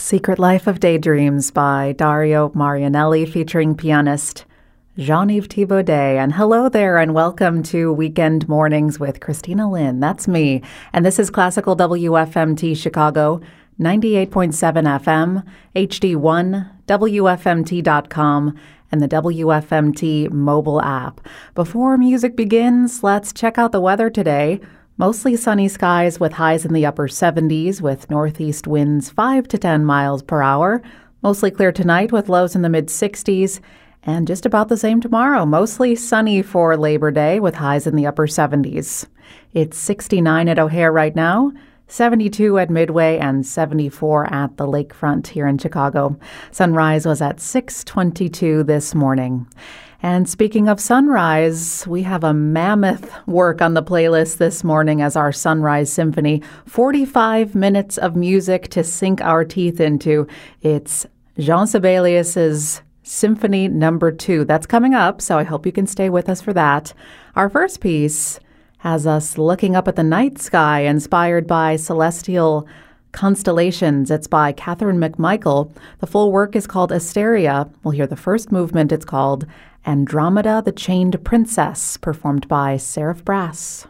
Secret Life of Daydreams by Dario Marianelli featuring pianist Jean-Yves Thibaudet. And hello there and welcome to Weekend Mornings with Christina Lynn. That's me. And this is Classical WFMT Chicago, 98.7 FM, HD1, WFMT.com, and the WFMT mobile app. Before music begins, let's check out the weather today. Mostly sunny skies with highs in the upper 70s with northeast winds 5 to 10 miles per hour. Mostly clear tonight with lows in the mid-60s. And just about the same tomorrow. Mostly sunny for Labor Day with highs in the upper 70s. It's 69 at O'Hare right now, 72 at Midway, and 74 at the lakefront here in Chicago. Sunrise was at 6:22 this morning. And speaking of sunrise, we have a mammoth work on the playlist this morning as our Sunrise Symphony. 45 minutes of music to sink our teeth into. It's Jean Sibelius's Symphony Number 2. That's coming up, so I hope you can stay with us for that. Our first piece has us looking up at the night sky, inspired by celestial constellations. It's by Catherine McMichael. The full work is called Asteria. We'll hear the first movement. It's called Andromeda the Chained Princess, performed by Seraph Brass.